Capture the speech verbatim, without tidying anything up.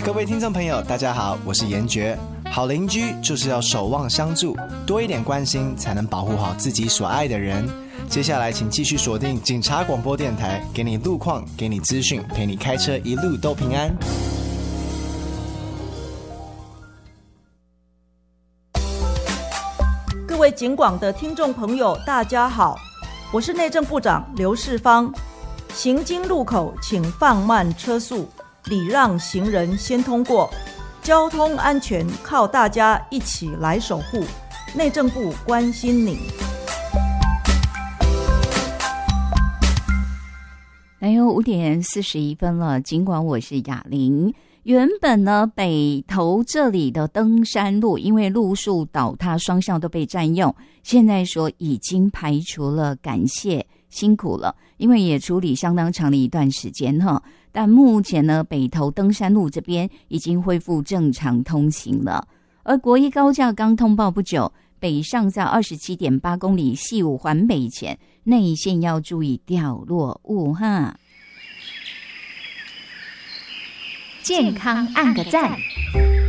各位听众朋友大家好，我是严爵。好邻居就是要守望相助，多一点关心才能保护好自己所爱的人。接下来请继续锁定警察广播电台，给你路况，给你资讯，陪你开车一路都平安。 各位警广的听众朋友大家好，我是内政部长刘世芳。行经路口请放慢车速，礼让行人先通过，交通安全靠大家一起来守护。内政部关心你。 来哟，五点四十一分了。尽管我是雅玲，原本呢北投这里的登山路，因为路树倒塌，双向都被占用，现在说已经排除了，感谢辛苦了，因为也处理相当长的一段时间哈。但目前呢，北投登山路这边已经恢复正常通行了。而国一高架刚通报不久，北上在 二十七点八公里细五环北前内线要注意掉落物哈。 健康按个赞。